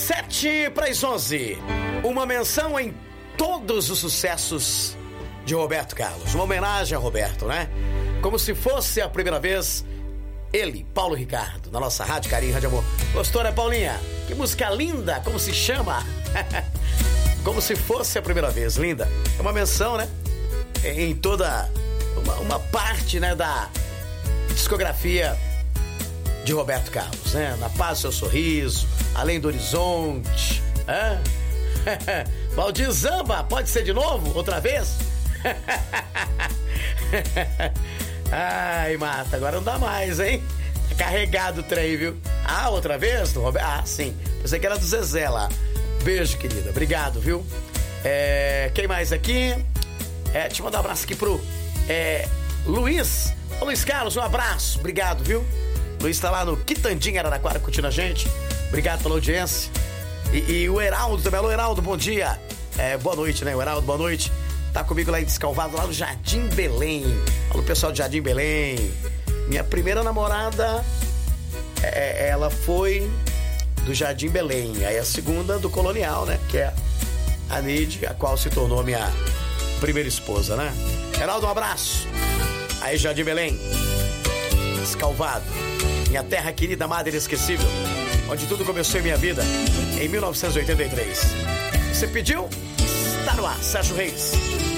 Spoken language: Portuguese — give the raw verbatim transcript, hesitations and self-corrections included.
Sete para as onze. Uma menção em todos os sucessos de Roberto Carlos. Uma homenagem a Roberto, né? Como se fosse a primeira vez, ele, Paulo Ricardo, na nossa Rádio Carinho, Rádio Amor. Gostou, né, Paulinha? Que música linda, como se chama? Como se fosse a primeira vez, linda. É uma menção, né? Em toda uma, uma parte, né, da discografia de Roberto Carlos, né? Na Paz do Seu Sorriso, Além do Horizonte, é? Valdir Zamba, pode ser de novo? Outra vez? Ai, Marta, agora não dá mais, hein? Tá carregado o trem, viu? Ah, outra vez? Do Roberto? Ah, sim. Pensei que era do Zezé lá. Beijo, querida. Obrigado, viu? É, quem mais aqui? É, deixa eu mandar um abraço aqui pro é, Luiz. Ô, Luiz Carlos, um abraço. Obrigado, viu? Luiz tá lá no Quitandinha, Araraquara, curtindo a gente. Obrigado pela audiência. E, e o Heraldo também. Alô, Heraldo, bom dia. É, boa noite, né? O Heraldo, boa noite. Tá comigo lá em Descalvado, lá no Jardim Belém. Alô, pessoal do Jardim Belém. Minha primeira namorada, é, ela foi do Jardim Belém. Aí a segunda do Colonial, né? Que é a Nide, a qual se tornou minha primeira esposa, né? Heraldo, um abraço. Aí, Jardim Belém. Descalvado. Minha terra querida, amada e inesquecível. Onde tudo começou em minha vida, em mil novecentos e oitenta e três. Você pediu? Está no ar, Sérgio Reis.